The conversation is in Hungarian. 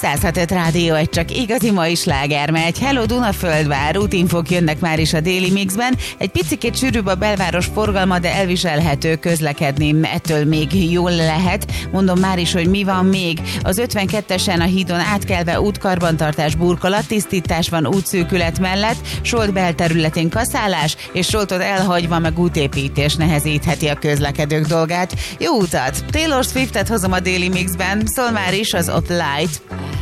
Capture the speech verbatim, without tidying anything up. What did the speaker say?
száz hat öt Rádió, egy csak igazi mai sláger megy. Hello Dunaföldvár, útinfók jönnek már is a Déli Mixben. Egy picikét sűrűbb a belváros forgalma, de elviselhető közlekedni. Ettől még jól lehet. Mondom már is, hogy mi van még. Az ötvenkettesen a hídon átkelve útkarbantartás, burkolat, tisztítás van útszűkület mellett, Solt belterületén kaszálás, és Soltot elhagyva meg útépítés nehezítheti a közlekedők dolgát. Jó utat! Taylor Swiftet hozom a Déli Mixben, szól már is az Ott Light.